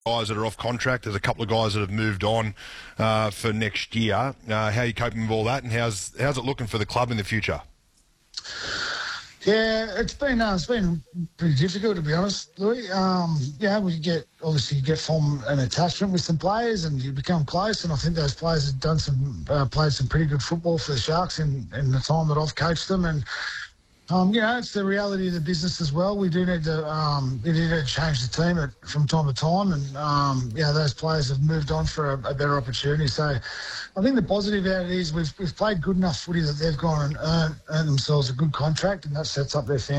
guys that are off contract. There's a couple of guys that have moved on for next year. How are you coping with all that, and how's it looking for the club in the future? Yeah, it's been pretty difficult, to be honest, Louis. We get form an attachment with some players, and you become close. And I think those players have played some pretty good football for the Sharks in the time that I've coached them. And it's the reality of the business as well. We do need to change the team from time to time, and those players have moved on for a better opportunity. So I think the positive out of it is we've played good enough footy that they've gone and earned themselves a good contract, and that sets up their family